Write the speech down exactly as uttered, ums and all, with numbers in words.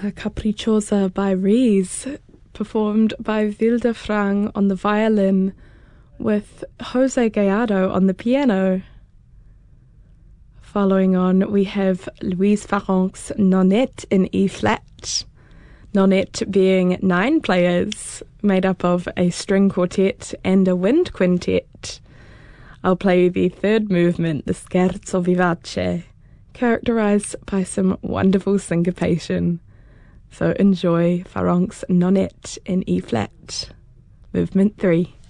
La Capricciosa by Rees, performed by Vilde Frang on the violin with Jose Gallardo on the piano. Following on, we have Louise Farrenc's Nonette in E-flat. Nonette being nine players, made up of a string quartet and a wind quintet. I'll play you the third movement, the Scherzo Vivace, characterized by some wonderful syncopation. So enjoy Farrenc's Nonette in E-flat. Movement three.